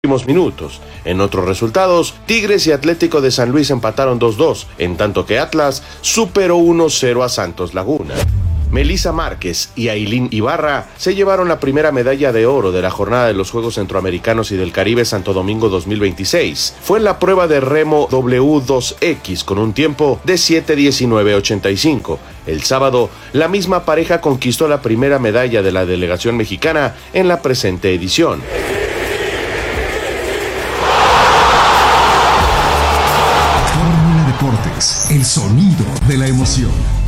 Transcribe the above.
últimos minutos. En otros resultados, Tigres y Atlético de San Luis empataron 2-2, en tanto que Atlas superó 1-0 a Santos Laguna. Melissa Márquez y Ailín Ibarra se llevaron la primera medalla de oro de la jornada de los Juegos Centroamericanos y del Caribe Santo Domingo 2026. Fue en la prueba de remo W2X con un tiempo de 7:19:85. El sábado, la misma pareja conquistó la primera medalla de la delegación mexicana en la presente edición. Fórmula Deportes, el sonido de la emoción.